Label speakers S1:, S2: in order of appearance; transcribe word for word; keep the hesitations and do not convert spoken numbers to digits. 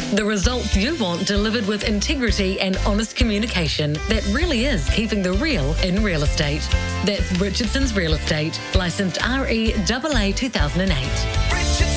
S1: The results you want delivered with integrity and honest communication that really is keeping the real in real estate. That's Richardson's Real Estate, licensed R E A A two thousand eight.